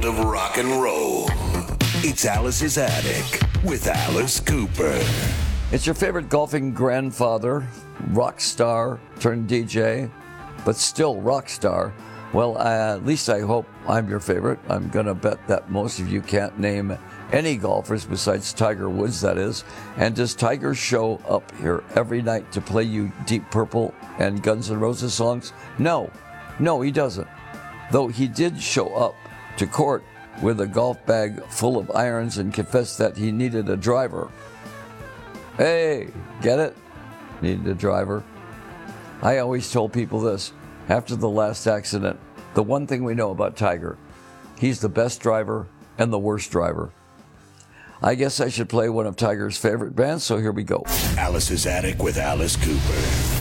of rock and roll. It's Alice's Attic with Alice Cooper. It's your favorite golfing grandfather, rock star turned DJ, but still rock star. Well, at least I hope I'm your favorite. I'm going to bet that most of you can't name any golfers besides Tiger Woods, that is. And does Tiger show up here every night to play you Deep Purple and Guns N' Roses songs? No, he doesn't. Though he did show up to court with a golf bag full of irons and confessed that he needed a driver. Hey, get it? Needed a driver. I always told people this. After the last accident, the one thing we know about Tiger, he's the best driver and the worst driver. I guess I should play one of Tiger's favorite bands, so here we go. Alice's Attic with Alice Cooper.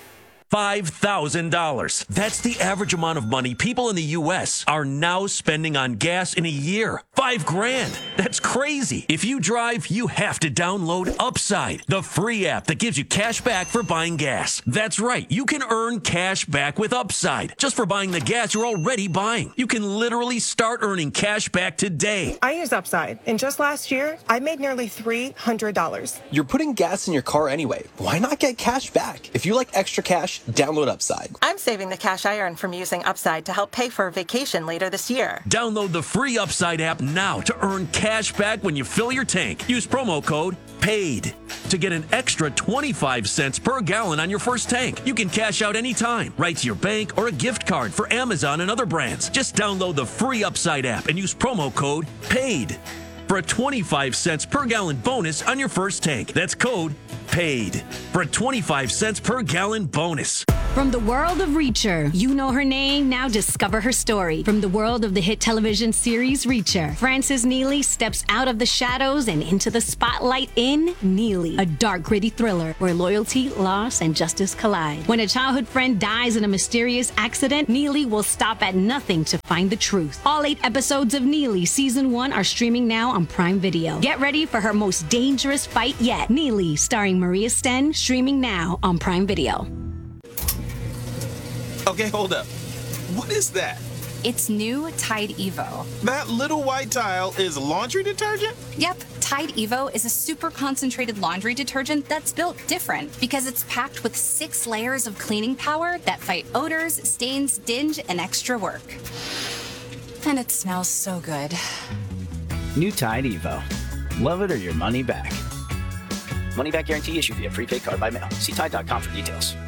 $5,000. That's the average amount of money people in the U.S. are now spending on gas in a year. $5,000. That's crazy. If you drive, you have to download Upside, the free app that gives you cash back for buying gas. That's right. You can earn cash back with Upside just for buying the gas you're already buying. You can literally start earning cash back today. I use Upside, and just last year, I made nearly $300. You're putting gas in your car anyway. Why not get cash back? If you like extra cash, download Upside. I'm saving the cash I earn from using Upside to help pay for a vacation later this year. Download the free Upside app now to earn cash back when you fill your tank. Use promo code PAID to get an extra 25 cents per gallon on your first tank. You can cash out anytime, right to your bank or a gift card for Amazon and other brands. Just download the free Upside app and use promo code PAID for a 25 cents per gallon bonus on your first tank. That's code PAID for a 25 cents per gallon bonus. From the world of Reacher, you know her name, now discover her story. From the world of the hit television series Reacher, Frances Neely steps out of the shadows and into the spotlight in Neely, a dark, gritty thriller where loyalty, loss, and justice collide. When a childhood friend dies in a mysterious accident, Neely will stop at nothing to find the truth. All 8 episodes of Neely Season 1 are streaming now on Prime Video. Get ready for her most dangerous fight yet. Neely, starring Maria Sten, streaming now on Prime Video. Okay, hold up. What is that? It's new Tide Evo. That little white tile is laundry detergent? Yep, Tide Evo is a super concentrated laundry detergent that's built different because it's packed with 6 layers of cleaning power that fight odors, stains, dinge, and extra work. And it smells so good. New Tide Evo. Love it or your money back. Money back guarantee issued via prepaid card by mail. See Tide.com for details.